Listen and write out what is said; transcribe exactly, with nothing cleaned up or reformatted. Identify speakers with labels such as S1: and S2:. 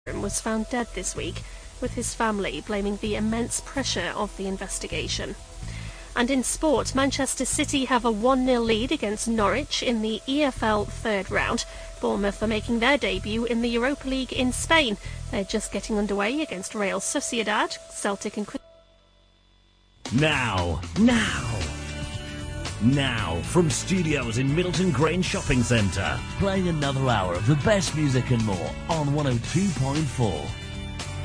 S1: was found dead this week, with his family blaming the immense pressure of the investigation. And in sport, Manchester City have a one nil lead against Norwich in the E F L third round. Bournemouth are making their debut in the Europa League in Spain. They're just getting underway against Real Sociedad, Celtic and...
S2: Now, now, now, from studios in Middleton Grange Shopping Centre, playing another hour of the best music and more on one oh two point four.